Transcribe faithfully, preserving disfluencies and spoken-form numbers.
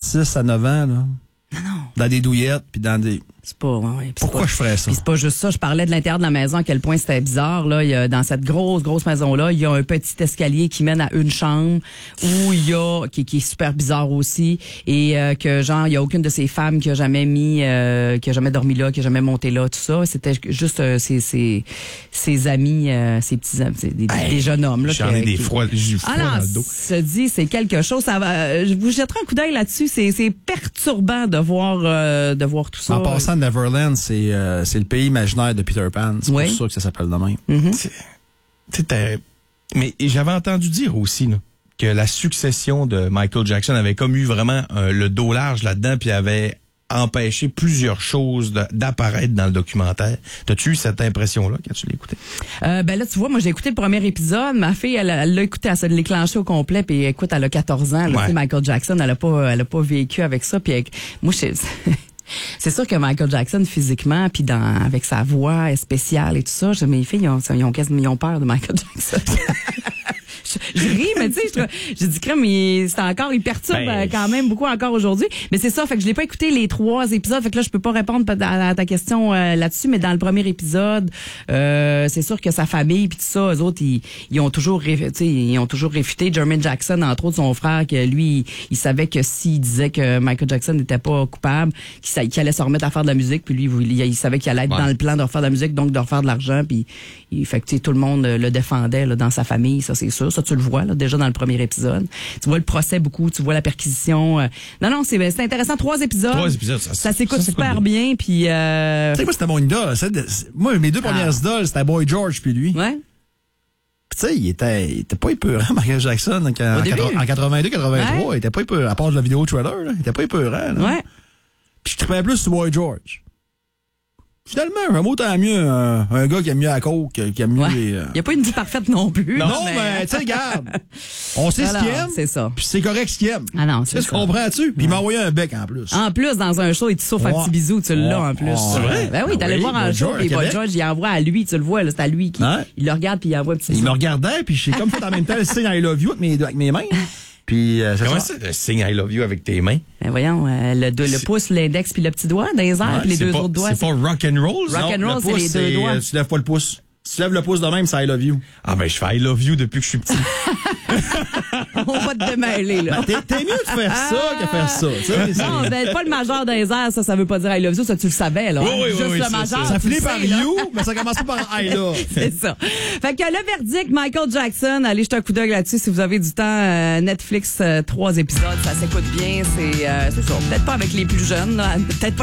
six à neuf ans, là. Non, non. Dans des douillettes, puis dans des... C'est pas, ouais, Pourquoi pas, je ferais ça? Puis c'est pas juste ça. Je parlais de l'intérieur de la maison, à quel point c'était bizarre. Là, il y a, dans cette grosse, grosse maison-là, il y a un petit escalier qui mène à une chambre où il y a, qui, qui est super bizarre aussi, et euh, que genre, il y a aucune de ces femmes qui a jamais mis, euh, qui a jamais dormi là, qui a jamais monté là, tout ça. C'était juste euh, ses, ses, ses amis, euh, ses petits amis, des, hey, des jeunes hommes. Là, j'en qui, ai des qui... froids, j'ai froid Alors, dans le dos. se dit, c'est quelque chose. Ça va. euh, Je vous jetterai un coup d'œil là-dessus. C'est, c'est perturbant de voir, euh, de voir tout ça. En passant, Neverland, c'est euh, c'est le pays imaginaire de Peter Pan. C'est oui. pour ça que ça s'appelle de même. Mm-hmm. C'était... Mais j'avais entendu dire aussi là, que la succession de Michael Jackson avait comme eu vraiment euh, le dos large là-dedans, puis avait empêché plusieurs choses de, d'apparaître dans le documentaire. T'as-tu eu cette impression-là quand tu l'as écouté? Euh, ben là, tu vois, moi, j'ai écouté le premier épisode. Ma fille, elle, elle l'a écouté, elle s'est déclenchée au complet. Puis écoute, elle a quatorze ans. Là, Ouais. tu sais, Michael Jackson, elle a pas, elle a pas vécu avec ça. Puis elle- moi, je... C'est sûr que Michael Jackson, physiquement, puis dans avec sa voix spéciale et tout ça, je, mes filles, ils ont, ils ont, quasiment, ils ont peur de Michael Jackson. je, je ris, mais tu sais, je, je dis crème, il, c'est encore, il perturbe Ben, euh, quand même beaucoup encore aujourd'hui. Mais c'est ça, fait que je l'ai pas écouté les trois épisodes, fait que là, je peux pas répondre à, à ta question euh, là-dessus, mais dans le premier épisode, euh, c'est sûr que sa famille puis tout ça, eux autres, ils, ils ont toujours, tu sais, ils ont toujours réfuté. Jermaine Jackson, entre autres, son frère, que lui, il, il savait que s'il disait que Michael Jackson n'était pas coupable, qu'il, qu'il allait se remettre à faire de la musique, puis lui, il, il savait qu'il allait être Ouais. dans le plan de refaire de la musique, donc de refaire de l'argent, puis il, fait que, tu sais, tout le monde le défendait là, dans sa famille, ça c'est sûr, ça tu le vois là, déjà dans le premier épisode. Tu vois le procès beaucoup, tu vois la perquisition. Euh... Non, non, c'est, c'est intéressant. Trois épisodes. Trois épisodes, ça, ça s'écoute ça super bien, puis... Euh... Tu sais, moi, c'était mon idole. C'est- c'est- Moi, mes deux premières Ah. idoles, c'était Boy George puis lui. Ouais. Puis tu sais, il était, il était pas épeurant, Michael Jackson, en, en, début. en quatre-vingt-deux quatre-vingt-trois. Ouais. Il était pas épeurant. À part de la vidéo trailer, là, il était pas épeurant. Là. Ouais. Puis je trippais plus sur Boy George. Finalement, j'aime autant mieux un, un gars qui aime mieux la coke, qui aime mieux Ouais. les... euh, Il n'y a pas une vie parfaite non plus. Non, mais, tu sais, regarde. On sait Alors, ce qu'il aime. c'est ça. Puis c'est correct ce qu'il aime. Ah non, Tu c'est sais, ça. tu comprends-tu? Puis il m'a envoyé un bec en plus. En plus, dans un show, il te souffle un Ouais. petit bisou, tu l'as en plus. Ouais. C'est vrai? Ben oui, Ah t'allais oui, le voir en Boy show, George, puis à Boy Québec. George, il envoie à lui, tu le vois, là, c'est à lui qui... Ouais. Il le regarde, puis il envoie un petit Il bisou. me regardait, puis j'ai comme fait en même temps le signe I love you avec mes, avec mes mains. Puis euh, c'est Comment ça. ça, le signe I love you avec tes mains? Ben voyons, euh, le, le C'est- pouce, l'index, puis le petit doigt dans les airs, Ouais, puis les c'est deux pas, autres doigts. C'est pas rock and roll, ça? Rock and Non, roll, le c'est pouce, les deux doigts. euh, Tu lèves pas le pouce. Si tu lèves le pouce de même, c'est I love you. Ah ben, je fais I love you depuis que je suis petit. On va te démêler, là. T'es, t'es mieux de faire ça que faire ça. Tu sais, c'est- Non, ben, pas le majeur dans les airs, ça, ça veut pas dire I love you, ça, tu le savais, là. Oui, hein. oui, oui, Juste oui, le c'est majeur. ça tu finit le par sais, là. you, mais ça commence pas par I love. C'est ça. Fait que le verdict, Michael Jackson, allez jeter un coup d'œil là-dessus si vous avez du temps. euh, Netflix, euh, trois épisodes, ça s'écoute bien. C'est, euh, c'est ça. Peut-être pas avec les plus jeunes, là. Peut-être pas